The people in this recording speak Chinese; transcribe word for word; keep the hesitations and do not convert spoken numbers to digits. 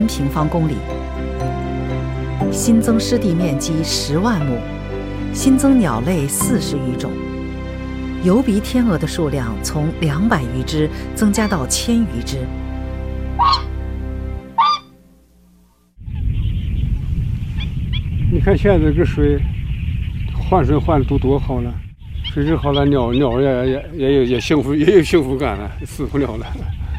平方公里，新增湿地面积十万亩，新增鸟类四十余种，疣鼻天鹅的数量从两百余只增加到千余只。 你看现在这个水换水换都多好了，水质好了，鸟鸟也也也有也幸福也有幸福感了，死不了了。